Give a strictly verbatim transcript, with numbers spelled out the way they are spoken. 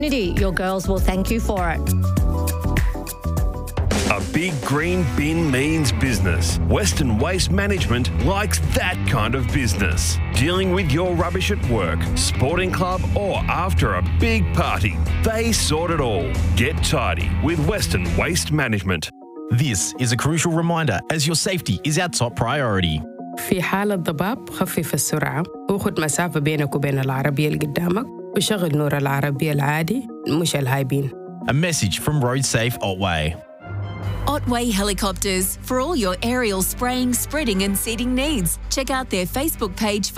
Your girls will thank you for it. A big green bin means business. Western Waste Management likes that kind of business. Dealing with your rubbish at work, sporting club or after a big party. They sort it all. Get tidy with Western Waste Management. This is a crucial reminder as your safety is our top priority. في حالة ضباب خفف السرعة وخذ مسافة بينك وبين العربية اللي قدامك وشغل نور العربية العادي مش الهايبين. A message from RoadSafe Otway. Otway Helicopters, for all your aerial spraying, spreading and seeding needs. Check out their Facebook page